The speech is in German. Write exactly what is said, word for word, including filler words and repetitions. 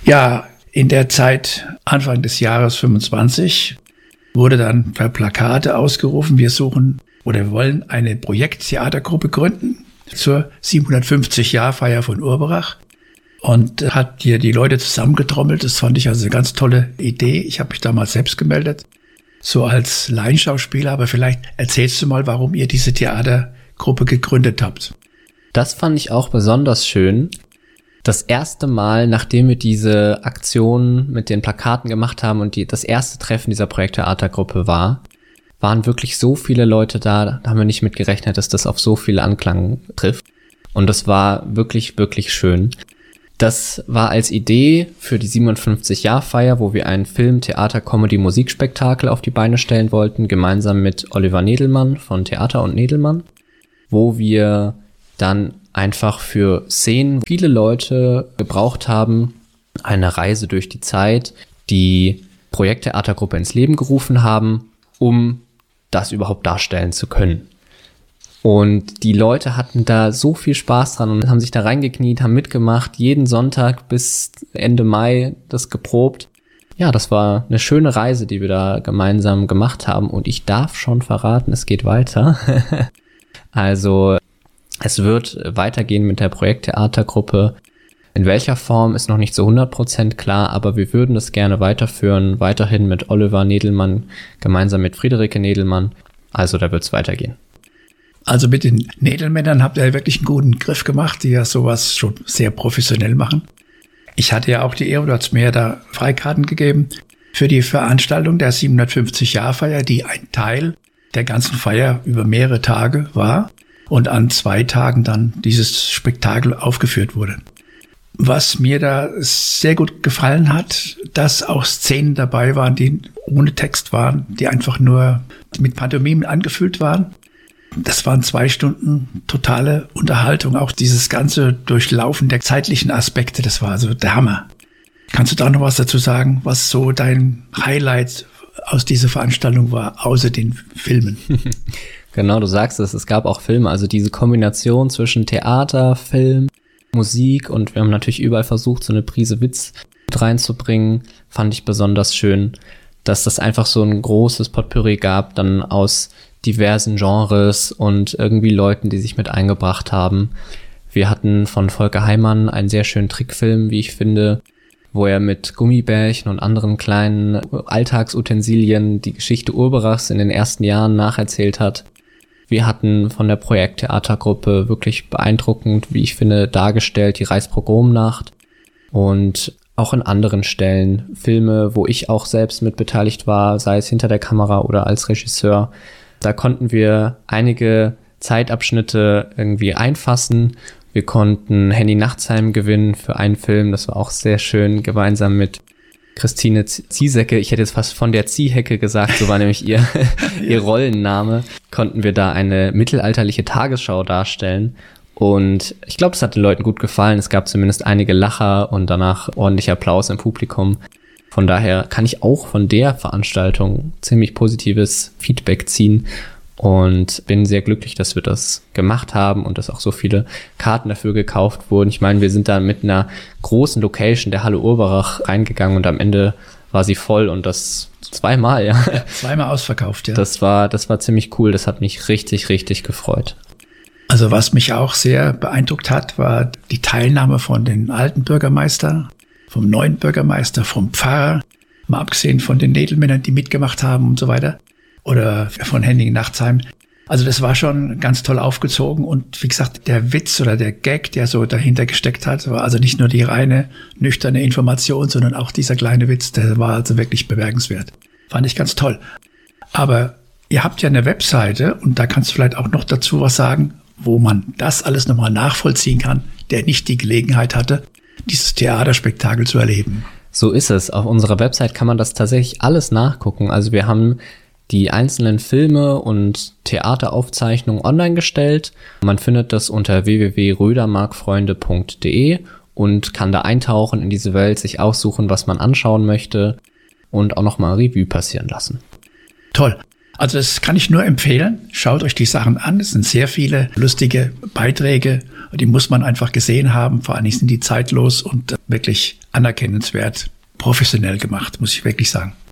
Ja, in der Zeit Anfang des Jahres fünfundzwanzig wurde dann per Plakate ausgerufen, wir suchen oder wir wollen eine Projekttheatergruppe gründen zur siebenhundertfünfzig-Jahr-Feier von Urberach. Und hat hier die Leute zusammengetrommelt. Das fand ich also eine ganz tolle Idee. Ich habe mich damals selbst gemeldet, so als Laienschauspieler. Aber vielleicht erzählst du mal, warum ihr diese Theatergruppe gegründet habt. Das fand ich auch besonders schön. Das erste Mal, nachdem wir diese Aktion mit den Plakaten gemacht haben und die, das erste Treffen dieser Projekttheatergruppe war, waren wirklich so viele Leute da, da haben wir nicht mit gerechnet, dass das auf so viel Anklang trifft. Und das war wirklich, wirklich schön. Das war als Idee für die siebenundfünfzig-Jahr-Feier, wo wir ein Film-, Theater-, Comedy-, Musikspektakel auf die Beine stellen wollten, gemeinsam mit Oliver Nedelmann von Theater und Nedelmann, wo wir dann einfach für Szenen viele Leute gebraucht haben, eine Reise durch die Zeit, die Projekttheatergruppe ins Leben gerufen haben, um das überhaupt darstellen zu können. Und die Leute hatten da so viel Spaß dran und haben sich da reingekniet, haben mitgemacht, jeden Sonntag bis Ende Mai das geprobt. Ja, das war eine schöne Reise, die wir da gemeinsam gemacht haben. Und ich darf schon verraten, es geht weiter. Also es wird weitergehen mit der Projekttheatergruppe. In welcher Form ist noch nicht zu hundert Prozent klar, aber wir würden es gerne weiterführen, weiterhin mit Oliver Nedelmann, gemeinsam mit Friederike Nedelmann. Also da wird es weitergehen. Also mit den Nedelmännern habt ihr wirklich einen guten Griff gemacht, die ja sowas schon sehr professionell machen. Ich hatte ja auch die Ehre, du hast mir da Freikarten gegeben für die Veranstaltung der siebenhundertfünfzig-Jahr-Feier, die ein Teil der ganzen Feier über mehrere Tage war und an zwei Tagen dann dieses Spektakel aufgeführt wurde. Was mir da sehr gut gefallen hat, dass auch Szenen dabei waren, die ohne Text waren, die einfach nur mit Pantomimen angefüllt waren. Das waren zwei Stunden totale Unterhaltung. Auch dieses ganze Durchlaufen der zeitlichen Aspekte, das war also der Hammer. Kannst du da noch was dazu sagen, was so dein Highlight aus dieser Veranstaltung war, außer den Filmen? Genau, du sagst es, es gab auch Filme. Also diese Kombination zwischen Theater, Film, Musik und wir haben natürlich überall versucht, so eine Prise Witz mit reinzubringen, fand ich besonders schön, dass das einfach so ein großes Potpourri gab, dann aus diversen Genres und irgendwie Leuten, die sich mit eingebracht haben. Wir hatten von Volker Heimann einen sehr schönen Trickfilm, wie ich finde, wo er mit Gummibärchen und anderen kleinen Alltagsutensilien die Geschichte Urberachs in den ersten Jahren nacherzählt hat. Wir hatten von der Projekttheatergruppe wirklich beeindruckend, wie ich finde, dargestellt die Reichspogromnacht und auch in anderen Stellen Filme, wo ich auch selbst mit beteiligt war, sei es hinter der Kamera oder als Regisseur. Da konnten wir einige Zeitabschnitte irgendwie einfassen. Wir konnten Henny Nachtsheim gewinnen für einen Film, das war auch sehr schön, gemeinsam mit Christine Ziesecke. Ich hätte jetzt fast von der Ziehecke gesagt, so war nämlich ihr, ihr Rollenname. Konnten wir da eine mittelalterliche Tagesschau darstellen. Und ich glaube, es hat den Leuten gut gefallen. Es gab zumindest einige Lacher und danach ordentlich Applaus im Publikum. Von daher kann ich auch von der Veranstaltung ziemlich positives Feedback ziehen und bin sehr glücklich, dass wir das gemacht haben und dass auch so viele Karten dafür gekauft wurden. Ich meine, wir sind da mit einer großen Location der Halle Urberach reingegangen und am Ende war sie voll und das zweimal, ja. Zweimal ausverkauft, ja. Das war, das war ziemlich cool. Das hat mich richtig, richtig gefreut. Also was mich auch sehr beeindruckt hat, war die Teilnahme von den alten Bürgermeister, vom neuen Bürgermeister, vom Pfarrer, mal abgesehen von den Nedelmännern, die mitgemacht haben und so weiter, oder von Henning Nachtsheim. Also das war schon ganz toll aufgezogen und wie gesagt, der Witz oder der Gag, der so dahinter gesteckt hat, war also nicht nur die reine, nüchterne Information, sondern auch dieser kleine Witz, der war also wirklich bemerkenswert. Fand ich ganz toll. Aber ihr habt ja eine Webseite und da kannst du vielleicht auch noch dazu was sagen, wo man das alles nochmal nachvollziehen kann, der nicht die Gelegenheit hatte, dieses Theaterspektakel zu erleben. So ist es. Auf unserer Website kann man das tatsächlich alles nachgucken. Also wir haben die einzelnen Filme und Theateraufzeichnungen online gestellt. Man findet das unter w w w punkt rödermarkfreunde punkt d e und kann da eintauchen in diese Welt, sich aussuchen, was man anschauen möchte und auch nochmal Revue passieren lassen. Toll. Also das kann ich nur empfehlen. Schaut euch die Sachen an. Es sind sehr viele lustige Beiträge Die muss man einfach gesehen haben. Vor allem sind die zeitlos und wirklich anerkennenswert, professionell gemacht, muss ich wirklich sagen.